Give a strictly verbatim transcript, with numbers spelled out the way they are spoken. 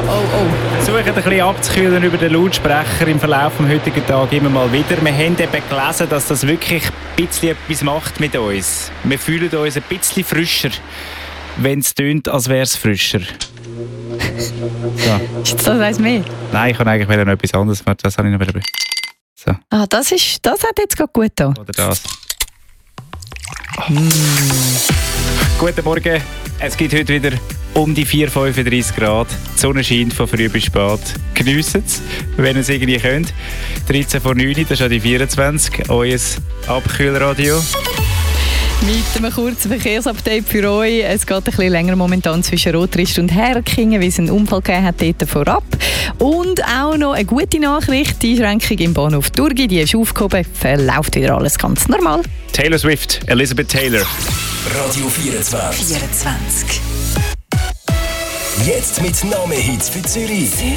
oh, oh. Versuchen ein bisschen abzukühlen über den Lautsprecher im Verlauf des heutigen Tages immer mal wieder. Wir haben eben gelesen, dass das wirklich ein bisschen etwas macht mit uns. Wir fühlen uns ein bisschen frischer, wenn es tönt, als wäre es frischer. So. Ist jetzt das eins mehr? Nein, ich kann eigentlich noch etwas anderes machen. Das habe ich noch wieder. So. Ah, das, ist, das hat jetzt gerade gut getan. Oder das. Mm. Guten Morgen. Es gibt heute wieder um die vier, fünfunddreißig Grad. Die Sonne scheint von früh bis spät. Geniessen es, wenn ihr es irgendwie könnt. dreizehn vor neun, das ist ja die vierundzwanzig. Euer Abkühlradio. Mit einem kurzen Verkehrsupdate für euch. Es geht ein bisschen länger momentan zwischen Rotrist und Herkingen, weil es einen Unfall gegeben hat dort vorab. Und auch noch eine gute Nachricht. Die Einschränkung im Bahnhof Durgi, die ist aufgehoben. Verläuft wieder alles ganz normal. Taylor Swift, Elizabeth Taylor. Radio vierundzwanzig. vierundzwanzig. Jetzt mit Name-Hits für Zürich.